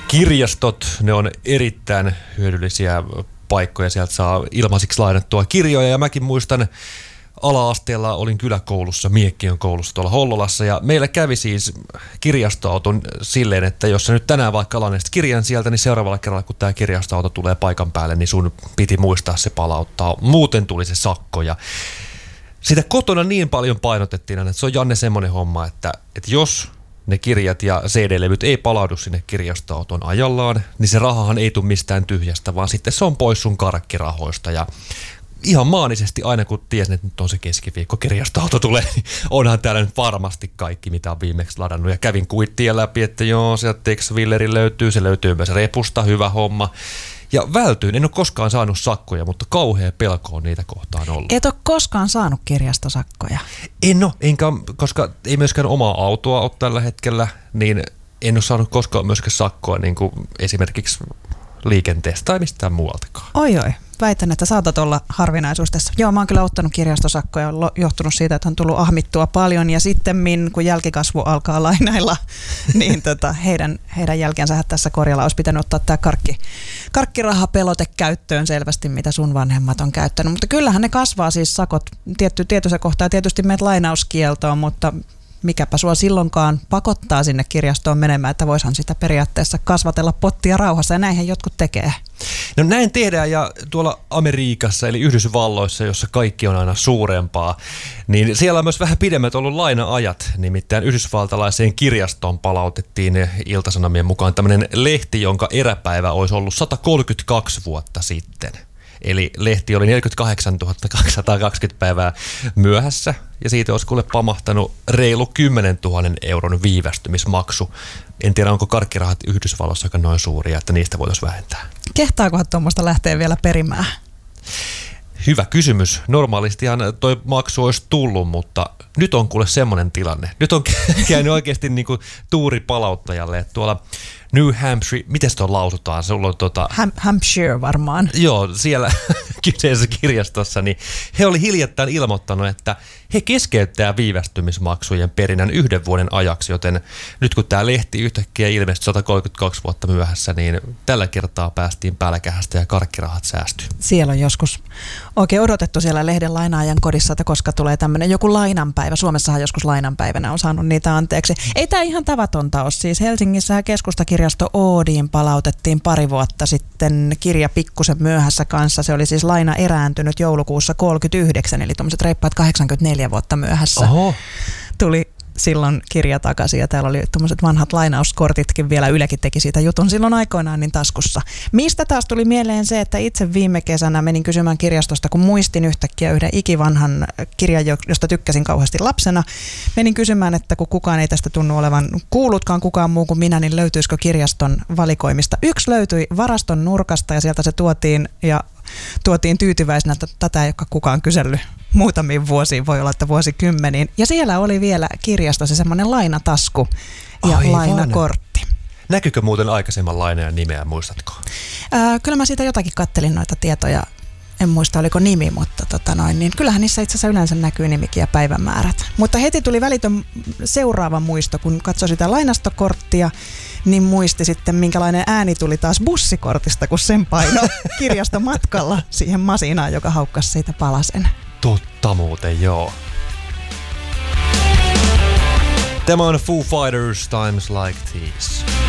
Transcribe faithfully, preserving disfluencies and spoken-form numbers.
Kirjastot, ne on erittäin hyödyllisiä paikkoja. Sieltä saa ilmaisiksi lainattua kirjoja ja mäkin muistan ala-asteella olin kyläkoulussa, Miekkiön koulussa tuolla Hollolassa ja meillä kävi siis kirjastoauton silleen, että jos sä nyt tänään vaikka lainaisit kirjan sieltä, niin seuraavalla kerralla kun tämä kirjastoauto tulee paikan päälle, niin sun piti muistaa se palauttaa. Muuten tuli se sakko ja sitä kotona niin paljon painotettiin, että se on Janne semmoinen homma, että, että jos ne kirjat ja C D-levyt ei palaudu sinne kirjastoauton ajallaan, niin se rahahan ei tule mistään tyhjästä, vaan sitten se on pois sun karkkirahoista ja ihan maanisesti aina kun tiesin, että nyt on se keskiviikko, kirjastoauto tulee, niin onhan täällä nyt varmasti kaikki, mitä on viimeksi ladannut. Ja kävin kuittien läpi, että joo, sieltä Tex-Willeri löytyy, se löytyy myös Repusta, hyvä homma. Ja vältyin, en ole koskaan saanut sakkoja, mutta kauhea pelko on niitä kohtaan ollut. Et ole koskaan saanut kirjastosakkoja? En ole, enkä, koska ei myöskään omaa autoa ole tällä hetkellä, niin en ole saanut koskaan myöskään sakkoa niin kuin esimerkiksi liikenteestä tai mistään muualtakaan. Oi oi, väitän, että saatat olla harvinaisuus tässä. Joo, mä oon kyllä ottanut kirjastosakkoja, on johtunut siitä, että on tullut ahmittua paljon ja sitten kun jälkikasvu alkaa lainailla, niin tota, heidän, heidän jälkeensä tässä Korjalla olisi pitänyt ottaa tämä karkki, karkkirahapelote käyttöön selvästi, mitä sun vanhemmat on käyttänyt. Mutta kyllähän ne kasvaa siis sakot tietty, tietyssä kohtaa. Tietysti meet lainauskieltoon, mutta mikäpä sua silloinkaan pakottaa sinne kirjastoon menemään, että voishan sitä periaatteessa kasvatella pottia rauhassa ja näinhän jotkut tekee. No näin tehdään ja tuolla Amerikassa eli Yhdysvalloissa, jossa kaikki on aina suurempaa, niin siellä on myös vähän pidemmät ollut laina-ajat. Nimittäin yhdysvaltalaiseen kirjastoon palautettiin Ilta-Sanomien mukaan tämmöinen lehti, jonka eräpäivä olisi ollut sata kolmekymmentäkaksi vuotta sitten. Eli lehti oli neljäkymmentäkahdeksantuhatta kaksisataakaksikymmentä päivää myöhässä ja siitä olisi kuule pamahtanut reilu kymmenentuhatta euron viivästymismaksu. En tiedä, onko karkkirahat Yhdysvalloissakaan noin suuria, että niistä voitaisiin vähentää. Kehtaakohan tuommoista lähteä vielä perimään? Hyvä kysymys. Normaalistihan toi maksu olisi tullut, mutta nyt on kuule semmoinen tilanne. Nyt on käynyt oikeasti niin kuin tuuri palauttajalle, että tuolla New Hampshire, miten se lausutaan? Sulla on tota... Ham- Hampshire varmaan. Joo, siellä kyseisessä kirjastossa, niin he oli hiljattain ilmoittanut, että he keskeyttää viivästymismaksujen perinnän yhden vuoden ajaksi, joten nyt kun tämä lehti yhtäkkiä ilmestyi sata kolmekymmentäkaksi vuotta myöhässä, niin tällä kertaa päästiin pälkähästä ja karkkirahat säästyi. Siellä on joskus oikein odotettu siellä lehden lainaajan kodissa, että koska tulee tämmöinen joku lainanpäivä. Suomessahan joskus lainanpäivänä on saanut niitä anteeksi. Ei tämä ihan tavatonta ole. Siis Helsingissä keskustakirjasto Oodiin palautettiin pari vuotta sitten kirja pikkusen myöhässä kanssa. Se oli siis laina erääntynyt joulukuussa kolmekymmentäyhdeksän, eli tuommoiset reippaat kahdeksankymmentäneljä vuotta myöhässä. Oho. Tuli silloin kirja takaisin ja täällä oli tuommoiset vanhat lainauskortitkin vielä, Ylekin teki siitä jutun silloin aikoinaan niin taskussa. Mistä taas tuli mieleen se, että itse viime kesänä menin kysymään kirjastosta, kun muistin yhtäkkiä yhden ikivanhan kirjan, josta tykkäsin kauheasti lapsena. Menin kysymään, että kun kukaan ei tästä tunnu olevan kuullutkaan kukaan muu kuin minä, niin löytyisikö kirjaston valikoimista. Yksi löytyi varaston nurkasta ja sieltä se tuotiin ja tuotiin tyytyväisenä, että tätä ei ole kukaan kysellyt muutamiin vuosiin, voi olla, että vuosikymmeniin. Ja siellä oli vielä kirjastossa semmoinen lainatasku ja Aivan. lainakortti. Näkyykö muuten aikaisemman lainajan nimeä, muistatko? Ää, kyllä mä siitä jotakin kattelin noita tietoja. En muista, oliko nimi, mutta tota noin, niin kyllähän niissä itse asiassa yleensä näkyy nimikin ja päivämäärät. Mutta heti tuli välitön seuraava muisto, kun katsoi sitä lainastokorttia, niin muisti sitten, minkälainen ääni tuli taas bussikortista, kun sen paino kirjastomatkalla siihen masinaan, joka haukkasi siitä palasen. Totta muuten, joo. Tämä on Foo Fighters, Times Like These.